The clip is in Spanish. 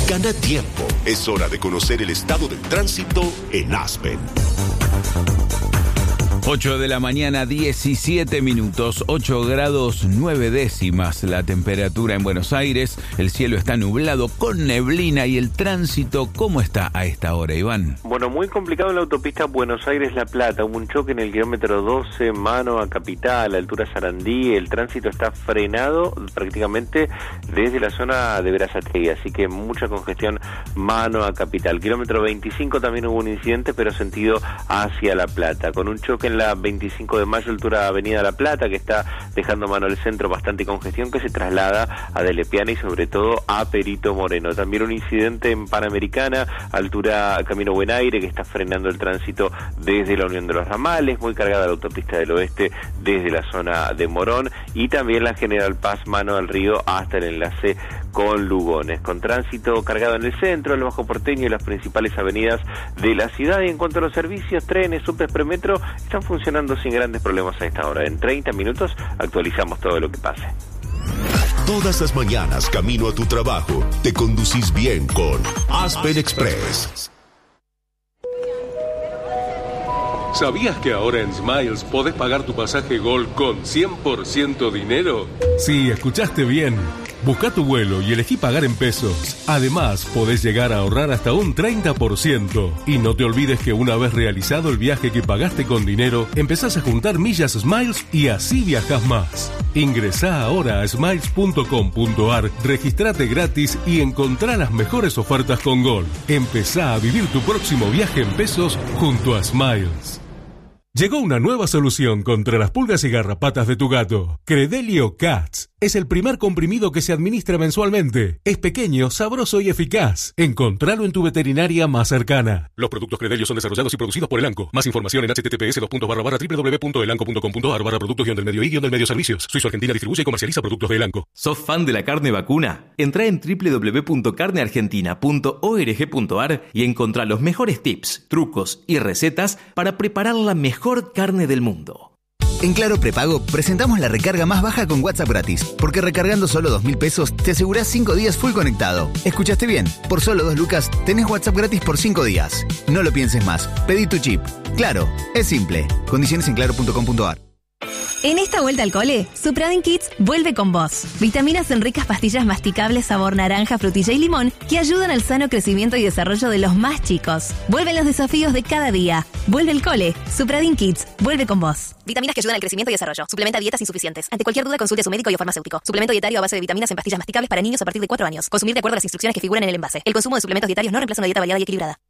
Gana tiempo. Es hora de conocer el estado del tránsito en Aspen. 8 de la mañana, 17 minutos, 8 grados 9 décimas la temperatura en Buenos Aires. El cielo está nublado con neblina y el tránsito, ¿cómo está a esta hora, Iván? Bueno, muy complicado en la autopista Buenos Aires-La Plata. Hubo un choque en el kilómetro 12, mano a Capital, altura Sarandí. El tránsito está frenado prácticamente desde la zona de Berazategui, así que mucha congestión mano a Capital. Kilómetro 25 también hubo un incidente, pero sentido hacia La Plata, con un choque en la 25 de mayo, altura Avenida La Plata, que está dejando mano al centro bastante congestión, que se traslada a Delepiana y sobre todo a Perito Moreno. También un incidente en Panamericana, altura Camino Buen Aire, que está frenando el tránsito desde la Unión de los Ramales, muy cargada la autopista del Oeste desde la zona de Morón, y también la General Paz, mano al río, hasta el enlace con Lugones, con tránsito cargado en el centro, el Bajo Porteño y las principales avenidas de la ciudad. Y en cuanto a los servicios, trenes, subtes, premetro, están funcionando sin grandes problemas a esta hora. En 30 minutos actualizamos todo lo que pase. Todas las mañanas, camino a tu trabajo, te conducís bien con Aspen Express. ¿Sabías que ahora en Smiles podés pagar tu pasaje Gol con 100% dinero? Sí, escuchaste bien. Busca tu vuelo y elegí pagar en pesos. Además, podés llegar a ahorrar hasta un 30%. Y no te olvides que una vez realizado el viaje que pagaste con dinero, empezás a juntar millas Smiles y así viajás más. Ingresá ahora a smiles.com.ar, registrate gratis y encontrá las mejores ofertas con Gol. Empezá a vivir tu próximo viaje en pesos junto a Smiles. Llegó una nueva solución contra las pulgas y garrapatas de tu gato. Credelio Cats. Es el primer comprimido que se administra mensualmente. Es pequeño, sabroso y eficaz. Encontralo en tu veterinaria más cercana. Los productos Credelio son desarrollados y producidos por Elanco. Más información en https://www.elanco.com.ar/productos-del-medio servicios. Suizo Argentina distribuye y comercializa productos de Elanco. ¿Sos fan de la carne vacuna? Entrá en www.carneargentina.org.ar y encontrá los mejores tips, trucos y recetas para preparar la mejor carne del mundo. En Claro Prepago presentamos la recarga más baja con WhatsApp gratis, porque recargando solo 2.000 pesos te asegurás 5 días full conectado. ¿Escuchaste bien? Por solo 2 lucas tenés WhatsApp gratis por 5 días. No lo pienses más. Pedí tu chip. Claro, es simple. Condiciones en claro.com.ar. En esta vuelta al cole, Supradin Kids vuelve con vos. Vitaminas en ricas pastillas masticables sabor naranja, frutilla y limón que ayudan al sano crecimiento y desarrollo de los más chicos. Vuelven los desafíos de cada día. Vuelve el cole. Supradin Kids vuelve con vos. Vitaminas que ayudan al crecimiento y desarrollo. Suplementa dietas insuficientes. Ante cualquier duda, consulte a su médico y o farmacéutico. Suplemento dietario a base de vitaminas en pastillas masticables para niños a partir de 4 años. Consumir de acuerdo a las instrucciones que figuran en el envase. El consumo de suplementos dietarios no reemplaza una dieta variada y equilibrada.